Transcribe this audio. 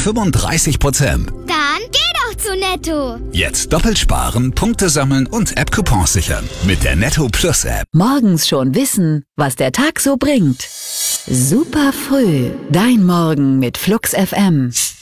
35%. Dann geh doch zu Netto. Jetzt doppelt sparen, Punkte sammeln und App-Coupons sichern. Mit der Netto Plus App. Morgens schon wissen, was der Tag so bringt. Super früh. Dein Morgen mit Flux FM.